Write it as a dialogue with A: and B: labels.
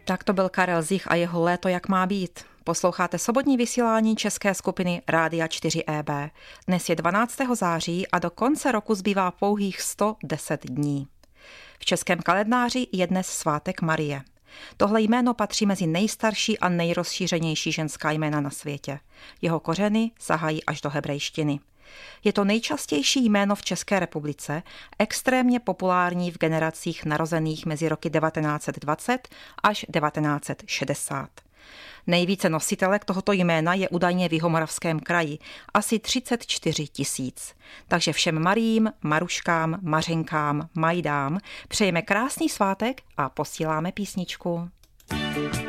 A: Tak to byl Karel Zich a jeho Léto jak má být. Posloucháte sobotní vysílání české skupiny Rádia 4EB. Dnes je 12. září a do konce roku zbývá pouhých 110 dní. V českém kalendáři je dnes svátek Marie. Tohle jméno patří mezi nejstarší a nejrozšířenější ženská jména na světě. Jeho kořeny sahají až do hebrejštiny. Je to nejčastější jméno v České republice, extrémně populární v generacích narozených mezi roky 1920 až 1960. Nejvíce nositelek tohoto jména je údajně v Jihomoravském kraji, asi 34 000. Takže všem Mariím, Maruškám, Mařenkám, Majdám přejeme krásný svátek a posíláme písničku.